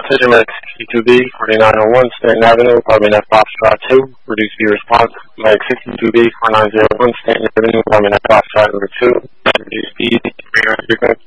message. I'm at 62B, 4901 Stanton Avenue, apartment F Foxtrot 2. Reduce view response. I'm at 62B, 4901 Stanton Avenue, apartment F Foxtrot number 2. Reduce speed, frequency.